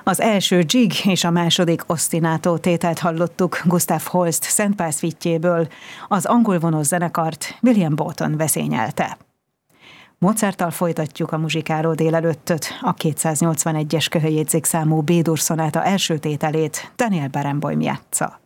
Az első Jig és a második Ostinato tételt hallottuk Gustav Holst Szentpál szvítjéből, az angol vonos zenekart William Bolton vezényelte. Mozarttal folytatjuk a muzsikáló délelőttöt, a 281-es köhöjjegyzékszámú B-dur szonáta első tételét Daniel Barenboim játsza.